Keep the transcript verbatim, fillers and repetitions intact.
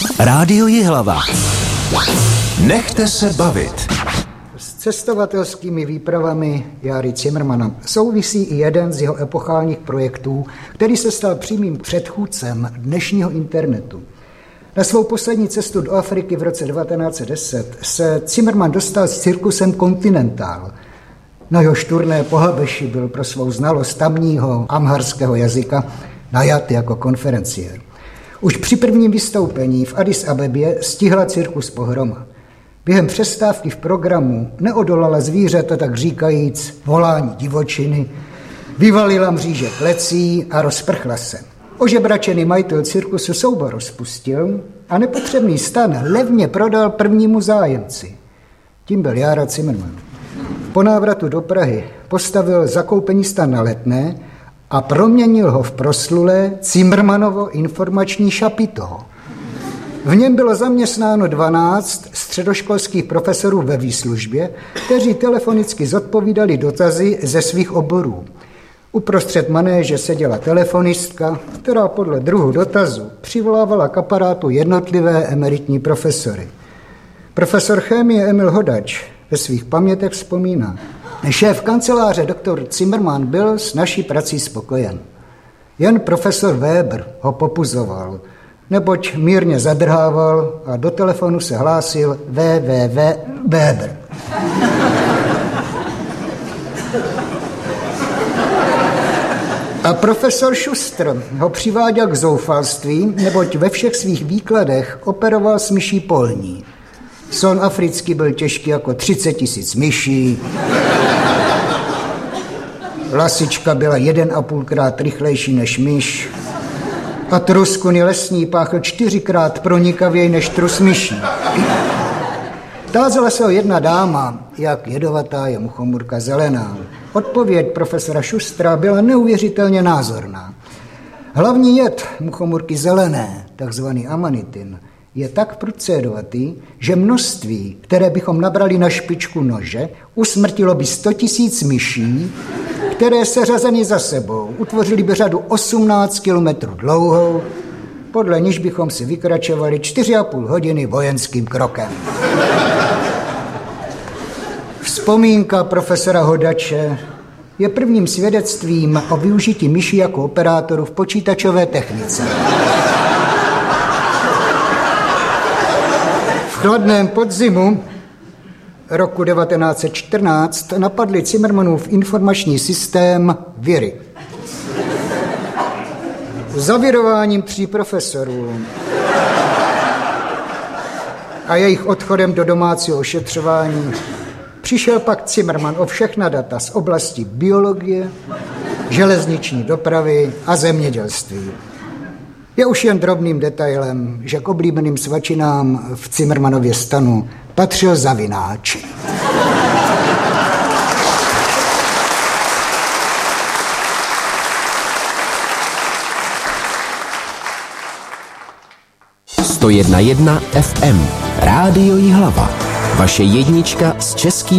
Rádio Jihlava. Nechte se bavit. S cestovatelskými výpravami Járy Cimrmana souvisí i jeden z jeho epochálních projektů, který se stal přímým předchůdcem dnešního internetu. Na svou poslední cestu do Afriky v roce devatenáct set deset se Cimrman dostal s cirkusem Continental. Na jehož turné po Habeši byl pro svou znalost tamního amharského jazyka najat jako konferenciér. Už při prvním vystoupení v Addis Abebě stihla cirkus pohroma. Během přestávky v programu neodolala zvířata, tak říkajíc, volání divočiny, vyvalila mříže klecí a rozprchla se. Ožebračený majitel cirkusu soubor rozpustil a nepotřebný stan levně prodal prvnímu zájemci. Tím byl Jára Cimrman. Po návratu do Prahy postavil zakoupený stan na Letné a proměnil ho v proslulé Cimrmanovo informační šapito. V něm bylo zaměstnáno dvanáct středoškolských profesorů ve výslužbě, kteří telefonicky zodpovídali dotazy ze svých oborů. Uprostřed manéže seděla telefonistka, která podle druhu dotazu přivolávala k aparátu jednotlivé emeritní profesory. Profesor chemie Emil Hodač ve svých pamětech vzpomíná: šéf kanceláře doktor Cimrman byl s naší prací spokojen. Jen profesor Weber ho popuzoval, neboť mírně zadrhával a do telefonu se hlásil W W W Weber. A profesor Šustr ho přiváděl k zoufalství, neboť ve všech svých výkladech operoval s myší polní. Son africký byl těžký jako třicet tisíc myší. Lasička byla jeden a půlkrát rychlejší než myš. A truskuny lesní páchl čtyřikrát pronikavěji než trus myší. Tázala se ho jedna dáma, jak jedovatá je muchomurka zelená. Odpověď profesora Šustra byla neuvěřitelně názorná. Hlavní jed muchomurky zelené, takzvaný amanitin, je tak prudce jedovatý, že množství, které bychom nabrali na špičku nože, usmrtilo by sto tisíc myší, které seřazeny za sebou utvořily by řadu osmnáct kilometrů dlouhou, podle níž bychom si vykračovali čtyři a půl hodiny vojenským krokem. Vzpomínka profesora Hodače je prvním svědectvím o využití myší jako operátoru v počítačové technice. V chladném podzimu roku devatenáct set čtrnáct napadli Cimrmanův informační systém viry. Zavirováním tří profesorů a jejich odchodem do domácího ošetřování přišel pak Cimrman o všechna data z oblasti biologie, železniční dopravy a zemědělství. Je už jen drobným detailem, že k oblíbeným svačinám v Cimrmanově stanu patřil zavináč. sto jedna jedna F M. Rádio Jihlava. Vaše jednička z českých